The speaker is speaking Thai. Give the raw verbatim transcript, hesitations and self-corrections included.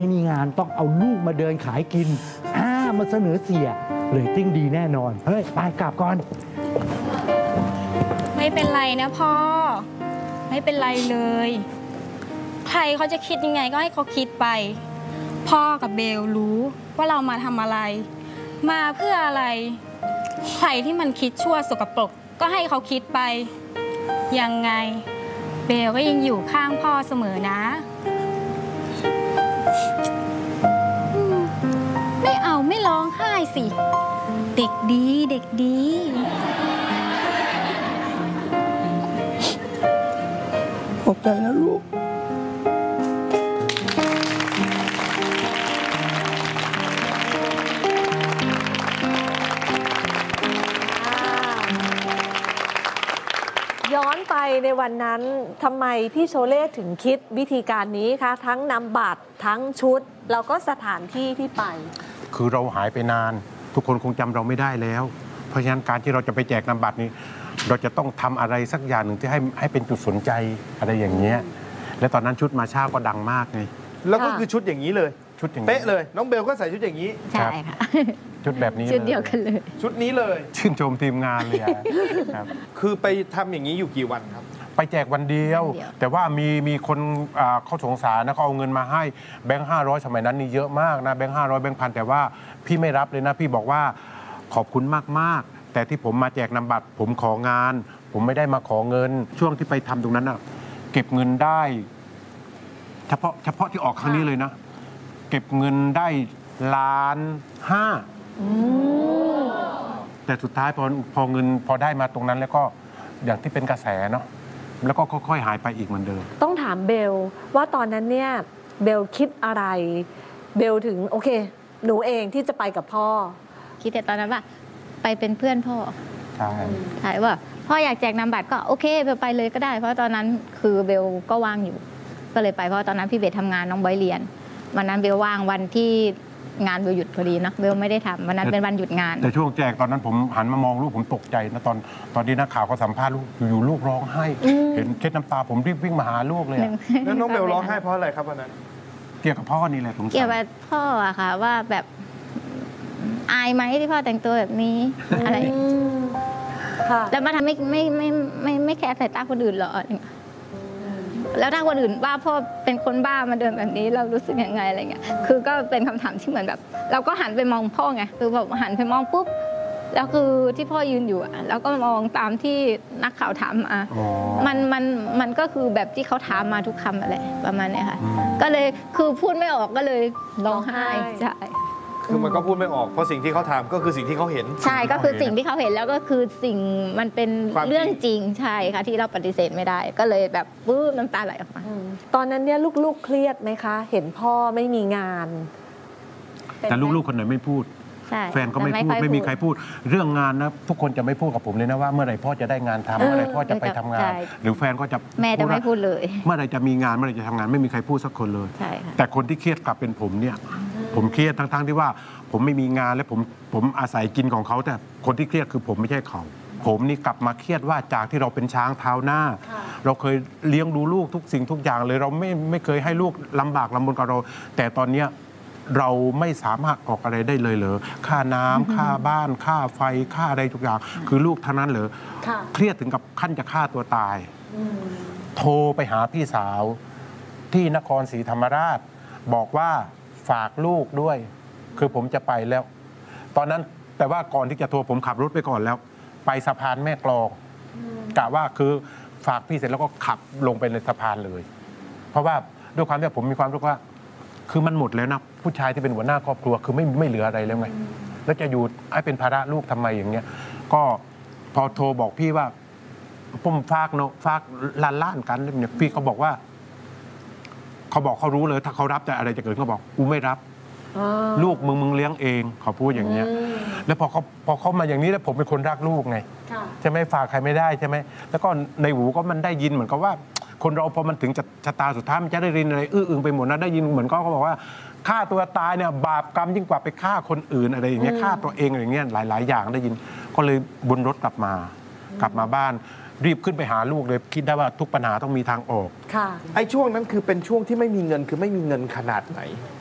ไม่มีงานต้องเอาลูกมาเดินขายกินอ่ามาเสนอเสียเรตติ้งดีแน่นอนเฮ้ยไปกลับก่อนไม่เป็นไรนะพ่อไม่เป็นไรเลยใครเขาจะคิดยังไงก็ให้เขาคิดไปพ่อกับเบลรู้ว่าเรามาทำอะไรมาเพื่ออะไรใครที่มันคิดชั่วสกปรกก็ให้เขาคิดไปยังไงเบลก็ยังอยู่ข้างพ่อเสมอนะไม่เอาไม่ร้องไห้สิเด็กดีเด็กดีขอบใจนะลูกย้อนไปในวันนั้นทำไมพี่โชเล่ถึงคิดวิธีการนี้คะทั้งนำบัตรทั้งชุดแล้วก็สถานที่ที่ไปคือเราหายไปนานทุกคนคงจำเราไม่ได้แล้วเพราะฉะนั้นการที่เราจะไปแจกนำบัตรนี้เราจะต้องทำอะไรสักอย่างหนึ่งที่ให้ให้เป็นจุดสนใจอะไรอย่างเงี้ยและตอนนั้นชุดมาชาก็ดังมากไงแล้วก็คือชุดอย่างนี้เลยชุดอย่างนี้เป๊ะเลยน้องเบลก็ใส่ชุดอย่างนี้ใช่ค่ะชุดแบบนี้ชุดเดียวกันเลยชุดนี้เลยชื่นชมทีมงานเลยครับคือไปทำอย่างนี้อยู่กี่วันครับไปแจกวันเดียวแต่ว่ามีมีคนเขาสงสารนะเขาเอาเงินมาให้แบงค์ห้าร้อยสมัยนั้นนี่เยอะมากนะแบงค์ห้าร้อยแบงค์พันแต่ว่าพี่ไม่รับเลยนะพี่บอกว่าขอบคุณมากๆแต่ที่ผมมาแจกนำบัตรผมของาน ผมไม่ได้มาขอเงินช่วงที่ไปทำตรงนั้นอ่ะเก็บเงินได้เฉพาะเฉพาะที่ออกครั้งนี้เลยนะเก็บเงินได้ล้านห้าแต่สุดท้ายพอพอเงินพอได้มาตรงนั้นแล้วก็อย่างที่เป็นกระแสเนาะแล้วก็ค่อยๆหายไปอีกเหมือนเดิมต้องถามเบลว่าตอนนั้นเนี่ยเบลคิดอะไรเบลถึงโอเคหนูเองที่จะไปกับพ่อคิดแต่ตอนนั้นว่าไปเป็นเพื่อนพ่อใช่ใช่ว่าพ่ออยากแจกนำบัตรก็โอเคเบลไปเลยก็ได้เพราะตอนนั้นคือเบลก็ว่างอยู่ก็เลยไปเพราะตอนนั้นพี่เบสทำงานน้องบอยเรียนวันนั้นเบลว่างวันที่งานเบลหยุดพอดีนะเบลไม่ได้ทำวันนั้นเป็นวันหยุดงานแต่ช่วงแจกตอนนั้นผมหันมามองลูกผมตกใจนะตอนตอนที่นักข่าวเขาสัมภาษณ์ลูกอยู่ลูกร้องไห้เห็นเช็ดน้ำตาผมรีบวิ่งมาหาลูกเลยแล้วน้องเบลร้องไห้เพราะอะไรครับวันนั้นเกี่ยวกับพ่อนี่แหละผมเกี่ยวกับพ่ออะค่ะว่าแบบอายไหมที่พ่อแต่งตัวแบบนี้อะไรแล้วมาทำไม่ไม่ไม่ไม่ไม่แคร์สายตาคนอื่นหรอแล้วถ้าคนอื่นว่าพ่อเป็นคนบ้ามาเดินแบบนี้เรารู้สึกยังไงอะไรเงี้ยคือก็เป็นคำถามที่เหมือนแบบเราก็หันไปมองพ่อไงคือแบบหันไปมองปุ๊บแล้วคือที่พ่อยืนอยู่อะแล้วก็มองตามที่นักข่าวถามมามันมันมันก็คือแบบที่เขาถามมาทุกคำอะไรประมาณนี้ค่ะก็เลยคือพูดไม่ออกก็เลยร้องไห้ใช่คือมันก็พูดไม่ออกเพราะสิ่งที่เขาทำก็คือสิ่งที่เขาเห็นใช่ก็คือสิ่งที่เขาเห็นแล้วก็คือสิ่งมันเป็นเรื่องจริงใช่ค่ะที่เราปฏิเสธไม่ได้ก็เลยแบบปื้มน้ำตาไหลออกมาตอนนั้นเนี่ยลูกๆเครียดไหมคะเห็นพ่อไม่มีงานแต่ลูกๆคนไหนไม่พูดแฟนก็ไม่พูดไม่มีใครพูดเรื่องงานนะทุกคนจะไม่พูดกับผมเลยนะว่าเมื่อไหร่พ่อจะได้งานทำเมื่อไหร่พ่อจะไปทำงานหรือแฟนก็จะแม่จะไม่พูดเลยเมื่อไหร่จะมีงานเมื่อไหร่จะทำงานไม่มีใครพูดสักคนเลยแต่คนที่เครียดกลับเป็นผมเนี่ยผมเครียดทั้งๆที่ว่าผมไม่มีงานและผมผมอาศัยกินของเขาแต่คนที่เครียดคือผมไม่ใช่เขาผมนี่กลับมาเครียดว่าจากที่เราเป็นช้างเท้าหน้าเราเคยเลี้ยงดูลูกทุกสิ่งทุกอย่างเลยเราไม่ไม่เคยให้ลูกลำบากลำบนกับเราแต่ตอนเนี้ยเราไม่สามารถออกอะไรได้เลยเหรอค่าน้ำค่าบ้านค่าไฟค่าอะไรทุกอย่างคือลูกเท่านั้นเหรอเครียดถึงกับขั้นจะฆ่าตัวตายโทรไปหาพี่สาวที่นครศรีธรรมราชบอกว่าฝากลูกด้วยคือผมจะไปแล้วตอนนั้นแต่ว่าก่อนที่จะโทรผมขับรถไปก่อนแล้วไปสะพานแม่กลองกะว่าคือฝากพี่เสร็จแล้วก็ขับลงไปในสะพานเลยเพราะว่าด้วยความที่ผมมีความรู้ว่าคือมันหมดแล้วนะผู้ชายที่เป็นหัวหน้าครอบครัวคือไม่ไม่เหลืออะไรแล้วไงแล้วจะอยู่ให้เป็นภาระลูกทำไมอย่างเงี้ยก็พอโทรบอกพี่ว่าผมฝากเนาะฝากล้านล้านกันเนี่ยพี่เขาบอกว่าเขาบอกเขารู้เลยถ้าเขารับแต่อะไรจะเกิดเขาบอกกูไม่รับลูกมึงมึงเลี้ยงเองเขาพูดอย่างเงี้ยแล้วพอเขาพอเขามาอย่างนี้แล้วผมเป็นคนรักลูกไงใช่ไหมฝากใครไม่ได้ใช่ไหมแล้วก็ในหูก็มันได้ยินเหมือนกับว่าคนเราพอมันถึงชะตาสุดท้ายมันจะได้ยินอะไรอื้ออึงไปหมดนะได้ยินเหมือนก็เขาบอกว่าฆ่าตัวตายเนี่ยบาปกรรมยิ่งกว่าไปฆ่าคนอื่นอะไรอย่างเงี้ยฆ่าตัวเองอะไรอย่างเงี้ยหลายๆอย่างได้ยินก็เลยบนรถกลับมากลับมาบ้านรีบขึ้นไปหาลูกเลยคิดได้ว่าทุกปัญหาต้องมีทางออกค่ะไอ้ช่วงนั้นคือเป็นช่วงที่ไม่มีเงินคือไม่มีเงินขนาดไหน